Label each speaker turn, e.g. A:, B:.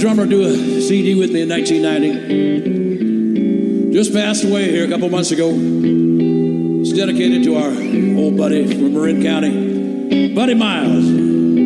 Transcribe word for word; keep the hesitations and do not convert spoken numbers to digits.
A: drummer do a C D with me in nineteen ninety. Just passed away here a couple months ago. It's dedicated to our old buddy from Marin County, Buddy Miles.